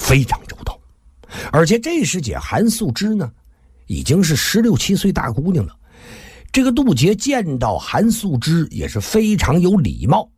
非常周到。而且这时节韩素芝呢已经是16、17岁大姑娘了，这个杜杰见到韩素芝也是非常有礼貌，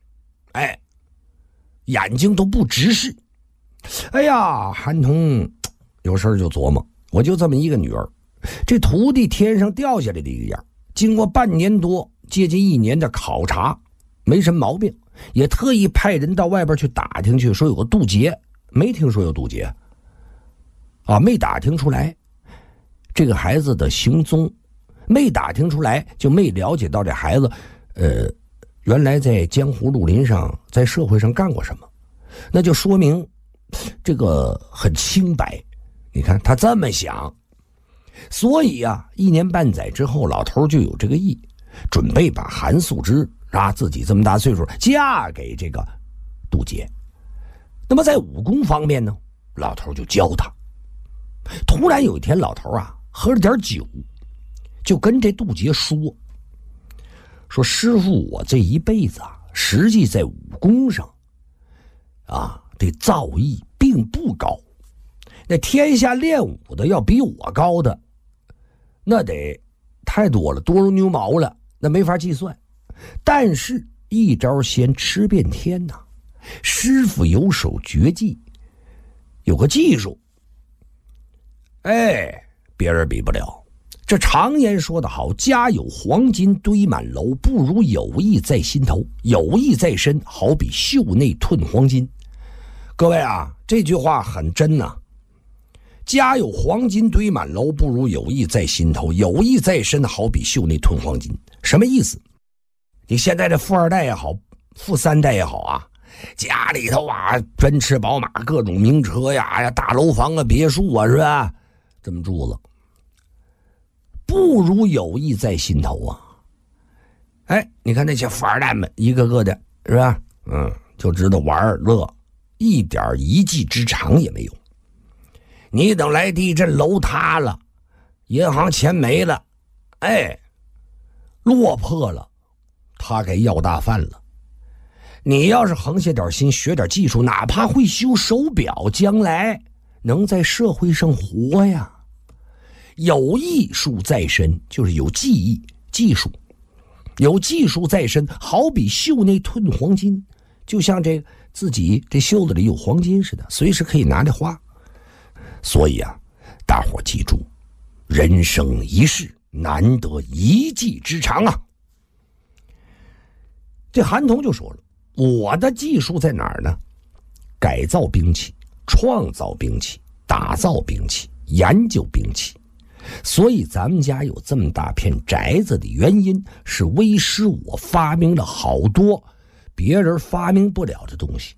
眼睛都不直视。哎呀，韩童有事就琢磨，我就这么一个女儿，这徒弟天上掉下来的一样，经过半年多接近1年的考察，没什么毛病，也特意派人到外边去打听去，说有个杜杰，没听说有杜杰啊，没打听出来这个孩子的行踪，没打听出来，就没了解到这孩子原来在江湖绿林上，在社会上干过什么，那就说明这个很清白。你看他这么想，所以啊，1年半载之后，老头就有这个意，准备把韩素芝自己这么大岁数嫁给这个杜杰。那么在武功方面呢，老头就教他。突然有一天，老头喝了点酒，就跟这杜杰说师傅，我这一辈子实际在武功上这造诣并不高，那天下练武的要比我高的那得太多了，多如牛毛了，那没法计算。但是一招先吃遍天呐，师傅有手绝技，有个技术，别人比不了。这常言说得好，家有黄金堆满楼，不如有意在心头。有意在身，好比袖内吞黄金。各位这句话很真呐。家有黄金堆满楼，不如有意在心头。有意在身，好比袖内吞黄金。什么意思？你现在这富二代也好，富3代也好家里头奔驰宝马各种名车呀，大楼房别墅是吧？这么住了，不如有意在心头你看那些富二代们一个个的是吧？就知道玩乐，一点一技之长也没有。你等来地震，楼塌了，银行钱没了，落魄了，他该要大饭了。你要是横下点心，学点技术，哪怕会修手表，将来能在社会上活呀。有艺术在身，就是有技艺技术，有技术在身，好比袖内吞黄金，就像这自己这袖子里有黄金似的，随时可以拿来花。所以大伙记住，人生一世，难得一技之长这韩童就说了，我的技术在哪儿呢？改造兵器，创造兵器，打造兵器，研究兵器。所以咱们家有这么大片宅子的原因，是为师我发明了好多别人发明不了的东西。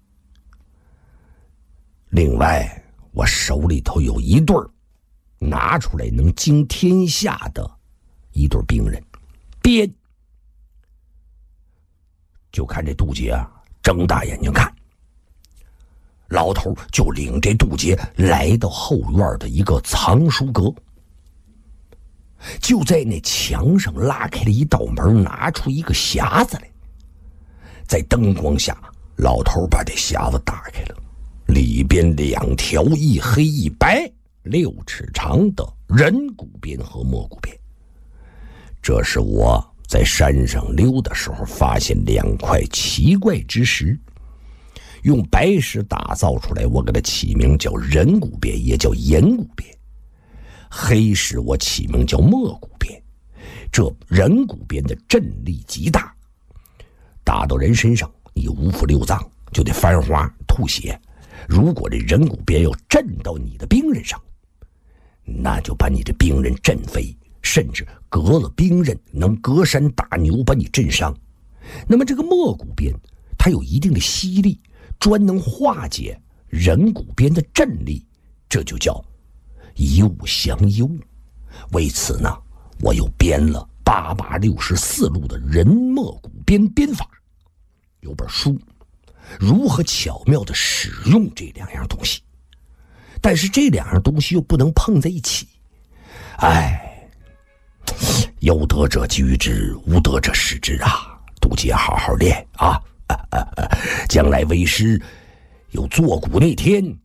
另外我手里头有一对拿出来能惊天下的一对兵刃，鞭。就看这杜杰睁大眼睛看，老头就领这杜杰来到后院的一个藏书阁，就在那墙上拉开了一道门，拿出一个匣子来。在灯光下，老头把这匣子打开了，里边2条一黑一白6尺长的人骨鞭和蘑菇鞭。这是我在山上溜的时候发现2块奇怪之石，用白石打造出来，我给它起名叫人骨鞭，也叫岩骨鞭。黑石我起名叫蘑菇鞭。这人骨鞭的震力极大，打到人身上，你5腑6脏就得翻花吐血。如果这人骨鞭要震到你的兵刃上，那就把你这兵刃震飞，甚至隔了兵刃能隔山打牛，把你震伤。那么这个蘑菇鞭它有一定的吸力，专能化解人骨鞭的震力，这就叫一物降一物。为此呢，我又编了864路的人蘑菇鞭鞭法，有本书如何巧妙地使用这2样东西。但是这2样东西又不能碰在一起，有德者居之，无德者失之杜杰好好练将来为师有坐骨那天，